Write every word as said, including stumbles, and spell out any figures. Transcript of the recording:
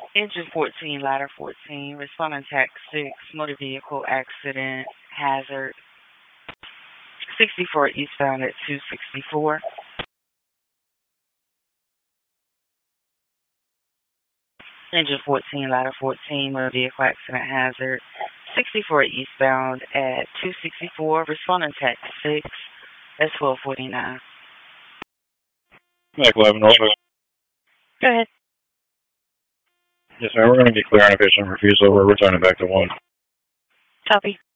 Engine fourteen, ladder fourteen, responding tax six, motor vehicle accident, hazard, sixty-four eastbound at two sixty-four. Engine fourteen, ladder fourteen, motor vehicle accident, hazard, sixty-four eastbound at two sixty-four, responding tax six, that's twelve forty-nine. Mike eleven, Northwest. Go ahead. Yes, ma'am. We're going to get clear on efficient refusal. We're returning back to one. Copy.